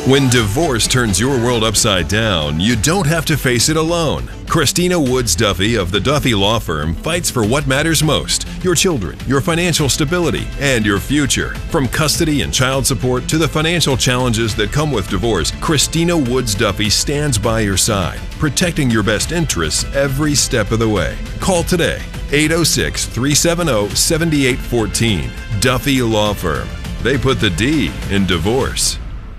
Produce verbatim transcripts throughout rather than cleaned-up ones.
When divorce turns your world upside down, you don't have to face it alone. Christina Woods Duffy of the Duffy Law Firm fights for what matters most: your children, your financial stability, and your future. From custody and child support to the financial challenges that come with divorce, Christina Woods Duffy stands by your side, protecting your best interests every step of the way. Call today, eight oh six, three seven oh, seven eight one four. Duffy Law Firm. They put the D in divorce.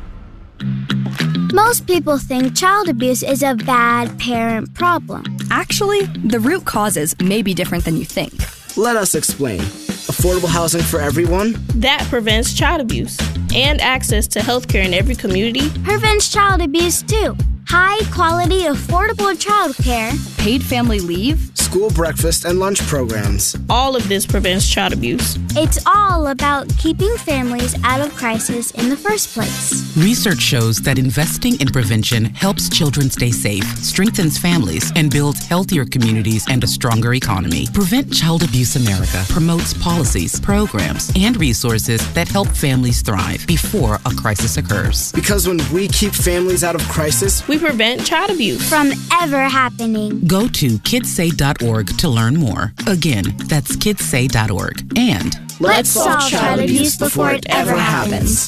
Most people think child abuse is a bad parent problem. Actually, the root causes may be different than you think. Let us explain. Affordable housing for everyone? That prevents child abuse. And access to health care in every community prevents child abuse too. High quality, affordable child care. Paid family leave. School breakfast and lunch programs. All of this prevents child abuse. It's all about keeping families out of crisis in the first place. Research shows that investing in prevention helps children stay safe, strengthens families, and builds healthier communities and a stronger economy. Prevent Child Abuse America promotes policies, programs, and resources that help families thrive before a crisis occurs. Because when we keep families out of crisis, we prevent child abuse from ever happening. Go to kids say dot org to learn more. Again, that's kids say dot org. And let's solve child abuse before it ever happens.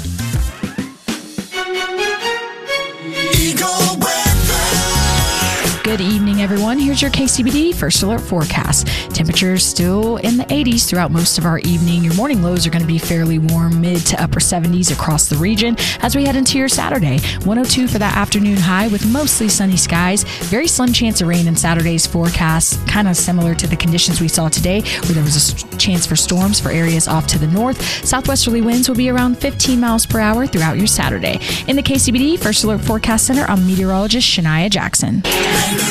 Good evening, everyone. Here's your K C B D First Alert forecast. Temperatures still in the eighties throughout most of our evening. Your morning lows are going to be fairly warm, mid to upper seventies across the region as we head into your Saturday. one oh two for that afternoon high with mostly sunny skies. Very slim chance of rain in Saturday's forecast, kind of similar to the conditions we saw today, where there was a st- chance for storms for areas off to the north. Southwesterly winds will be around fifteen miles per hour throughout your Saturday. In the K C B D First Alert Forecast Center, I'm meteorologist Shania Jackson.